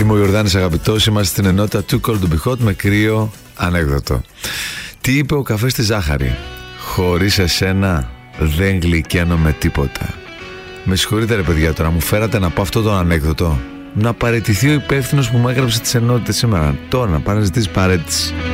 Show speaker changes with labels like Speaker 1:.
Speaker 1: Είμαι ο Ιορδάνης Αγαπητός, είμαστε στην ενότητα Too Cold to Be Hot με κρύο ανέκδοτο. Τι είπε ο καφές στη ζάχαρη? Χωρίς εσένα δεν γλυκαίνω τίποτα. Με συγχωρείτε ρε παιδιά, τώρα μου φέρατε να πω αυτό το ανέκδοτο. Να παραιτηθεί ο υπεύθυνος που μου έγραψε τις ενότητες σήμερα. Τώρα να πάει να ζητήσει παραίτηση.